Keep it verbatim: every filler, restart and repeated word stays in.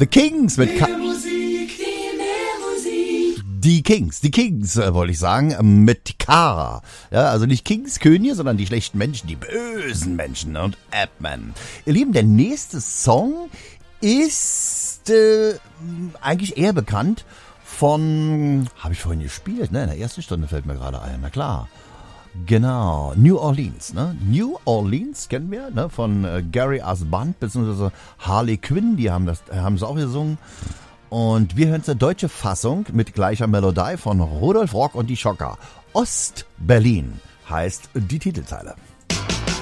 The Kings mit Ka- Mehr Musik, viel mehr Musik. Die Kings, die Kings, äh, wollte ich sagen, mit Kara. Ja, also nicht Kings, Könige, sondern die schlechten Menschen, die bösen Menschen und Appman. Ihr Lieben, der nächste Song ist äh, eigentlich eher bekannt von, habe ich vorhin gespielt, ne? In der ersten Stunde fällt mir gerade ein, na klar. Genau, New Orleans, ne? New Orleans kennen wir, ne? Von äh, Gary Asband bzw. Harley Quinn, die haben das, äh, haben es auch gesungen. Und wir hören jetzt eine deutsche Fassung mit gleicher Melodie von Rudolf Rock und die Schocker. Ost-Berlin heißt die Titelzeile.